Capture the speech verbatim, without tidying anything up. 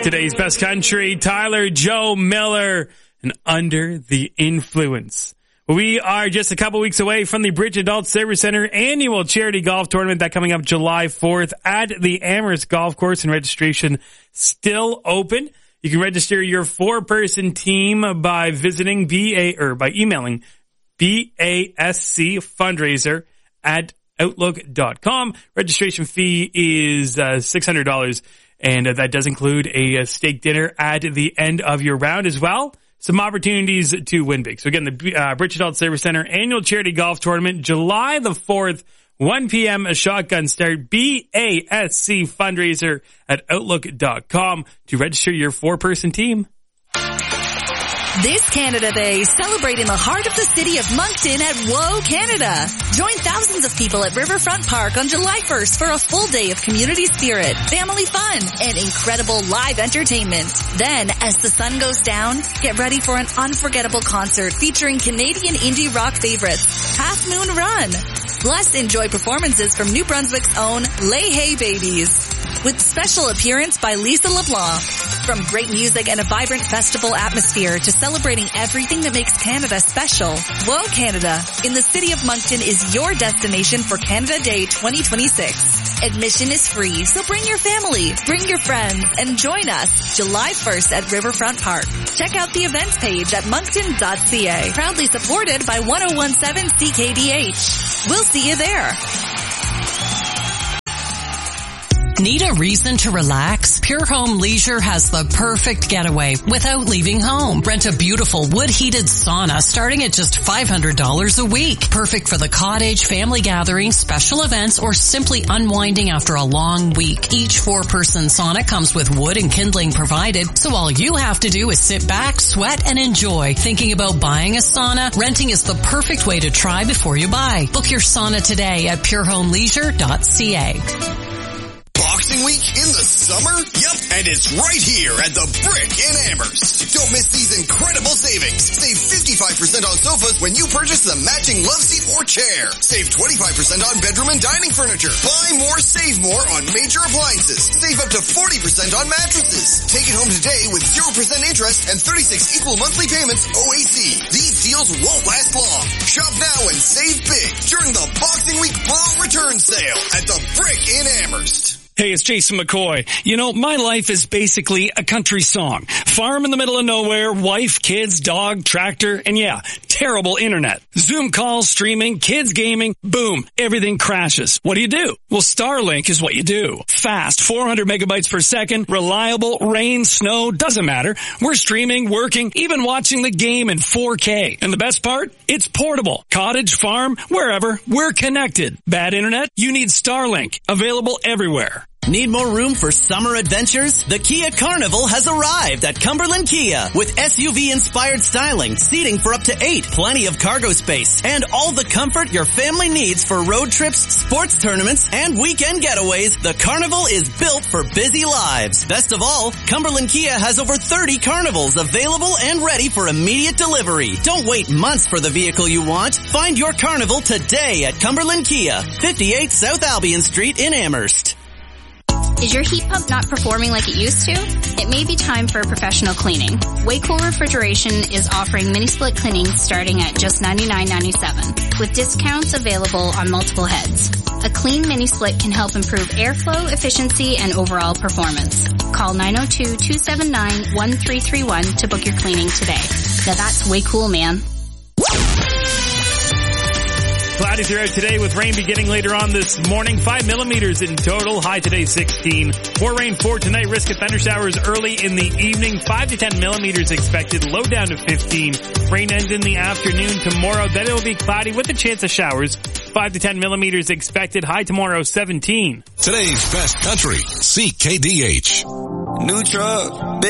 Today's best country, Tyler Joe Miller, and Under the Influence. We are just a couple weeks away from the Bridge Adult Service Center annual charity golf tournament that coming up July fourth at the Amherst Golf Course, and registration still open. You can register your four-person team by visiting B A or by emailing B A S C fundraiser at outlook dot com. Registration fee is uh, six hundred dollars, and uh, that does include a, a steak dinner at the end of your round as well. Some opportunities to win big. So again, the uh, Bridge Adult Service Center annual charity golf tournament, July the fourth, one p.m. a shotgun start. B A S C fundraiser at outlook dot com to register your four-person team. This Canada Day, celebrate in the heart of the city of Moncton at Whoa Canada. Join thousands of people at Riverfront Park on July first for a full day of community spirit, family fun, and incredible live entertainment. Then, as the sun goes down, get ready for an unforgettable concert featuring Canadian indie rock favorites, Half Moon Run. Plus, enjoy performances from New Brunswick's own Lay Hey Babies, with special appearance by Lisa LeBlanc. From great music and a vibrant festival atmosphere to celebrating everything that makes Canada special, Whoa Canada in the city of Moncton is your destination for Canada Day twenty twenty-six. Admission is free, so bring your family, bring your friends, and join us July first at Riverfront Park. Check out the events page at moncton dot c a. Proudly supported by one oh one point seven C K D H. We'll see you there. Need a reason to relax? Pure Home Leisure has the perfect getaway without leaving home. Rent a beautiful wood-heated sauna starting at just five hundred dollars a week. Perfect for the cottage, family gatherings, special events, or simply unwinding after a long week. Each four-person sauna comes with wood and kindling provided, so all you have to do is sit back, sweat, and enjoy. Thinking about buying a sauna? Renting is the perfect way to try before you buy. Book your sauna today at pure home leisure dot c a. Boxing Week in the summer? Yep, and it's right here at the Brick in Amherst. Don't miss these incredible savings. Save fifty-five percent on sofas when you purchase the matching love seat or chair. Save twenty-five percent on bedroom and dining furniture. Buy more, save more on major appliances. Save up to forty percent on mattresses. Take it home today with zero percent interest and thirty-six equal monthly payments O A C. These deals won't last long. Shop now and save big during the Boxing Week Fall Return Sale at the Brick in Amherst. Hey, it's Jason McCoy. You know, my life is basically a country song. Farm in the middle of nowhere, wife, kids, dog, tractor, and yeah, terrible internet. Zoom calls, streaming, kids gaming, boom, everything crashes. What do you do? Well, Starlink is what you do. Fast, four hundred megabytes per second, reliable, rain, snow, doesn't matter. We're streaming, working, even watching the game in four K. And the best part? It's portable. Cottage, farm, wherever, we're connected. Bad internet? You need Starlink. Available everywhere. Need more room for summer adventures? The Kia Carnival has arrived at Cumberland Kia with S U V-inspired styling, seating for up to eight, plenty of cargo space, and all the comfort your family needs for road trips, sports tournaments, and weekend getaways. The Carnival is built for busy lives. Best of all, Cumberland Kia has over thirty Carnivals available and ready for immediate delivery. Don't wait months for the vehicle you want. Find your Carnival today at Cumberland Kia, fifty-eight South Albion Street in Amherst. Is your heat pump not performing like it used to? It may be time for a professional cleaning. Waycool Refrigeration is offering mini split cleaning starting at just ninety-nine ninety-seven, with discounts available on multiple heads. A clean mini split can help improve airflow, efficiency, and overall performance. Call nine oh two, two seven nine, one three three one to book your cleaning today. Now that's way cool, man. Cloudy throughout today with rain beginning later on this morning. Five millimeters in total. High today sixteen. More rain for tonight. Risk of thunder showers early in the evening. Five to ten millimeters expected. Low down to fifteen. Rain ends in the afternoon tomorrow. Then it will be cloudy with a chance of showers. Five to ten millimeters expected. High tomorrow seventeen. Today's best country. C K D H. New truck.